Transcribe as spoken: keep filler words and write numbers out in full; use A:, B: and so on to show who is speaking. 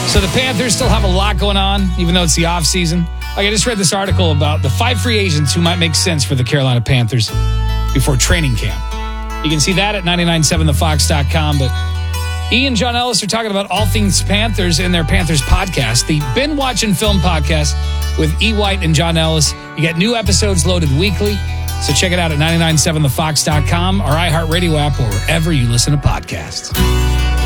A: So the Panthers still have a lot going on, even though it's the offseason. Like I just read this article about the five free agents who might make sense for the Carolina Panthers before training camp. You can see that at nine nine seven the fox dot com. But E and John Ellis are talking about all things Panthers in their Panthers podcast, the Been Watching Film podcast with E. White and John Ellis. You get new episodes loaded weekly. So check it out at nine nine seven the fox dot com or iHeartRadio app or wherever you listen to podcasts.